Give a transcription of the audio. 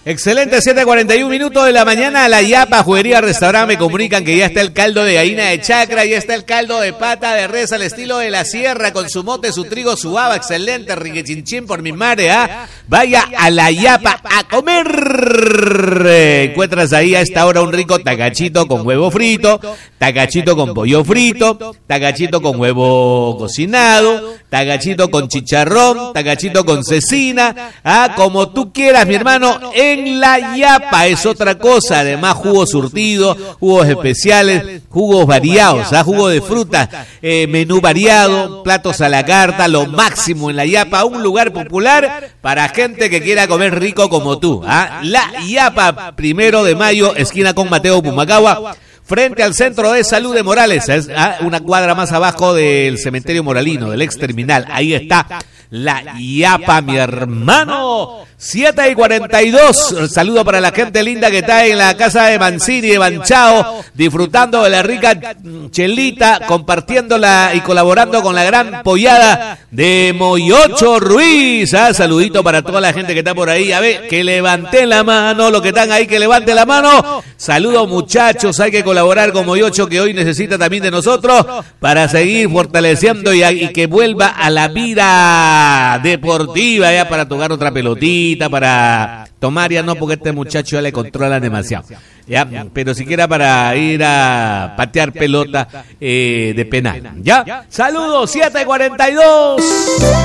Excelente, 7:41 minutos de la mañana. La Yapa Juguería Restaurante me comunican que ya está el caldo de gallina de chacra, ya está el caldo de pata de res al estilo de la sierra, con su mote, su trigo, su haba, excelente, riquechinchín por mi madre, ¿ah? Vaya a la Yapa a comer. Encuentras ahí a esta hora un rico tacachito con huevo frito, tacachito con pollo frito, tacachito con huevo cocinado, tacachito con chicharrón, tacachito con cecina, como tú quieras, mi hermano. En la Yapa es otra cosa, además jugos surtidos, jugos especiales, jugos variados, jugo de fruta, menú variado, platos a la carta, lo máximo en la Yapa, un lugar popular para gente que quiera comer rico como tú. La Yapa, 1 de mayo, esquina con Mateo Pumacagua, frente al Centro de Salud de Morales, es una cuadra más abajo del cementerio moralino, del ex terminal. Ahí está la Yapa, mi hermano. 7:42. Saludo para la gente linda que está en la casa de Mancini, de Banchao, disfrutando de la rica chelita, compartiéndola y colaborando con la gran pollada de Moyocho Ruiz. Saludito para toda la gente que está por ahí. A ver, que levanten la mano, los que están ahí, que levanten la mano. Saludos, muchachos, hay que colaborar con Moyocho, que hoy necesita también de nosotros para seguir fortaleciendo y que vuelva a la vida deportiva, ya para tocar otra pelotita, para tomar, ya no, porque este muchacho ya le controlan demasiado, ya, pero siquiera para ir a patear pelota de penal, ya. Saludos, 7:42.